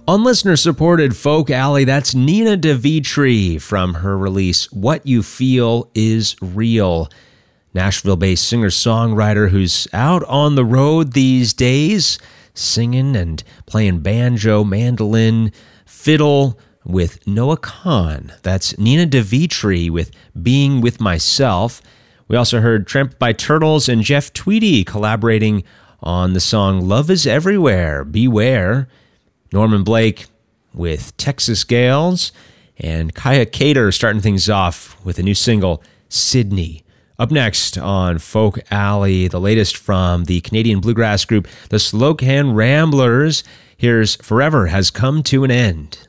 On listener-supported Folk Alley, that's Nina DeVitri from her release, What You Feel Is Real. Nashville-based singer-songwriter who's out on the road these days, singing and playing banjo, mandolin, fiddle with Noah Kahan. That's Nina DeVitri with Being With Myself. We also heard Tramp by Turtles and Jeff Tweedy collaborating on the song Love Is Everywhere, Beware. Norman Blake with Texas Gales, and Kaya Cater starting things off with a new single, Sydney. Up next on Folk Alley, the latest from the Canadian bluegrass group, the Slocan Ramblers. Here's Forever Has Come to an End.